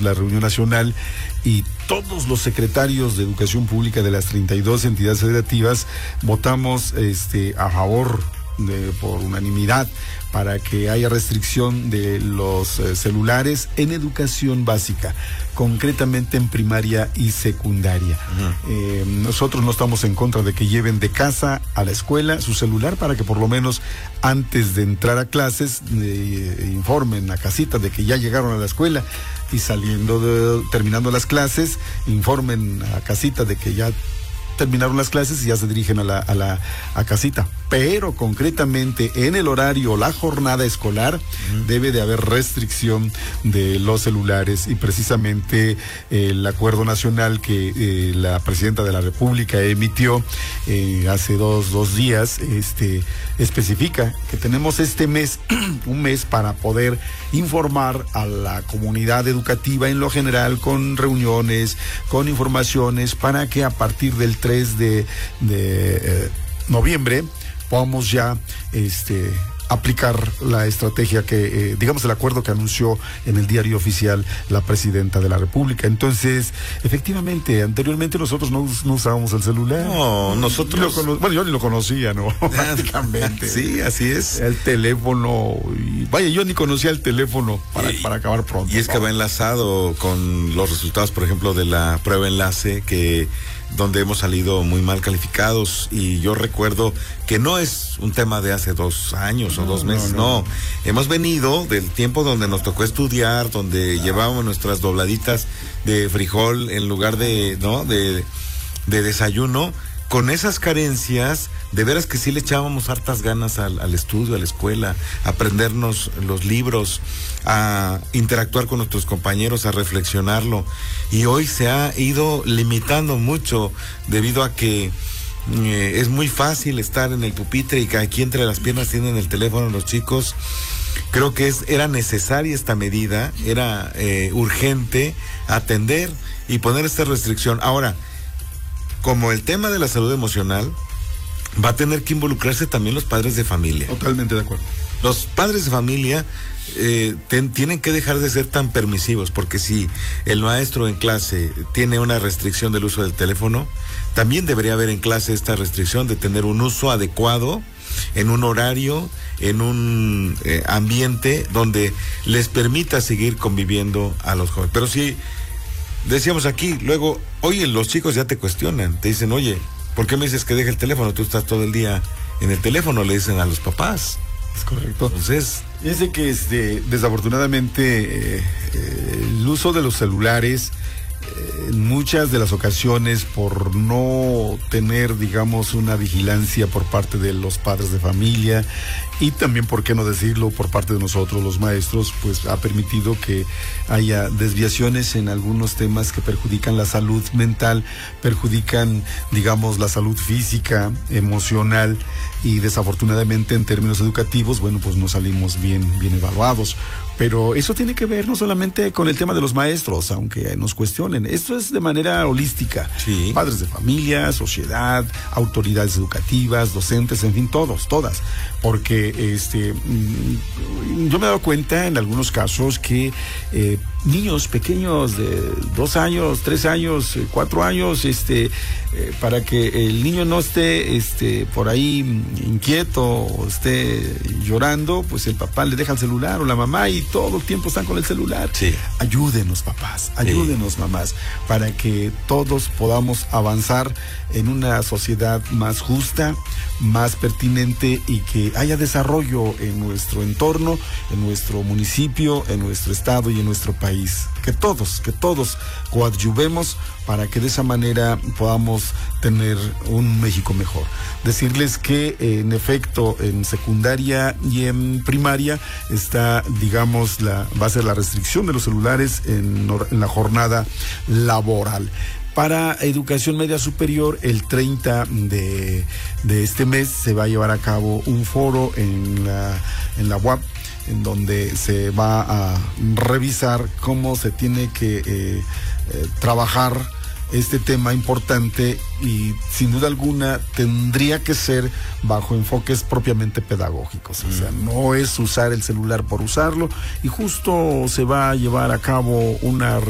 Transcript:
la reunión nacional y todos los secretarios de Educación Pública de las 32 entidades federativas votamos a favor por unanimidad para que haya restricción de los celulares en educación básica, concretamente en primaria y secundaria. Nosotros no estamos en contra de que lleven de casa a la escuela su celular para que por lo menos antes de entrar a clases informen a casita de que ya llegaron a la escuela y terminando las clases informen a casita de que ya terminaron las clases y ya se dirigen a casita. Pero concretamente en el horario, la jornada escolar, debe de haber restricción de los celulares, y precisamente el acuerdo nacional que la presidenta de la República emitió hace dos días, especifica que tenemos este mes, un mes para poder informar a la comunidad educativa en lo general, con reuniones, con informaciones, para que a partir del 3 de noviembre podamos ya aplicar la estrategia que, el acuerdo que anunció en el diario oficial la presidenta de la República. Entonces, efectivamente, anteriormente nosotros no usábamos el celular. No, nosotros... yo ni lo conocía, ¿no? Prácticamente. Sí, así es. El teléfono, yo ni conocía el teléfono para acabar pronto. Y es que va enlazado con los resultados, por ejemplo, de la prueba enlace, donde hemos salido muy mal calificados, y yo recuerdo que no es un tema de hace 2 años o 2 meses, no. Hemos venido del tiempo donde nos tocó estudiar, donde llevábamos nuestras dobladitas de frijol en lugar de desayuno, con esas carencias. De veras que sí le echábamos hartas ganas al estudio, a la escuela, a aprendernos los libros, a interactuar con nuestros compañeros, a reflexionarlo. Y hoy se ha ido limitando mucho debido a que es muy fácil estar en el pupitre y que aquí entre las piernas tienen el teléfono los chicos. Creo que era necesaria esta medida, era urgente atender y poner esta restricción. Ahora, como el tema de la salud emocional, va a tener que involucrarse también los padres de familia. Totalmente de acuerdo. Los padres de familia tienen que dejar de ser tan permisivos, porque si el maestro en clase tiene una restricción del uso del teléfono, también debería haber en clase esta restricción de tener un uso adecuado, en un horario, en un ambiente donde les permita seguir conviviendo a los jóvenes. Pero si decíamos aquí, luego, oye, los chicos ya te cuestionan, te dicen, oye, ¿por qué me dices que deje el teléfono? Tú estás todo el día en el teléfono, le dicen a los papás. Es correcto. Entonces, fíjense que desafortunadamente el uso de los celulares en muchas de las ocasiones, por no tener, una vigilancia por parte de los padres de familia, y también, por qué no decirlo, por parte de nosotros los maestros, pues ha permitido que haya desviaciones en algunos temas que perjudican la salud mental, perjudican, la salud física, emocional, y desafortunadamente en términos educativos, pues no salimos bien evaluados. Pero eso tiene que ver no solamente con el tema de los maestros, aunque nos cuestionen. Esto es de manera holística. Sí. Padres de familia, sociedad, autoridades educativas, docentes, en fin, todas. Porque yo me he dado cuenta en algunos casos que niños pequeños de 2 años, 3 años, 4 años, para que el niño no esté por ahí inquieto o esté llorando, pues el papá le deja el celular, o la mamá, y todo el tiempo están con el celular. Sí. Ayúdenos, papás, ayúdenos, mamás, para que todos podamos avanzar en una sociedad más justa, más pertinente, y que haya desarrollo en nuestro entorno, en nuestro municipio, en nuestro estado y en nuestro país. Que todos coadyuvemos para que de esa manera podamos tener un México mejor. Decirles que en efecto en secundaria y en primaria está, va a ser la restricción de los celulares en la jornada laboral. Para educación media superior, el 30 de este mes se va a llevar a cabo un foro en la UAP, en donde se va a revisar cómo se tiene que trabajar este tema importante, y sin duda alguna tendría que ser bajo enfoques propiamente pedagógicos. O sea, no es usar el celular por usarlo, y justo se va a llevar a cabo una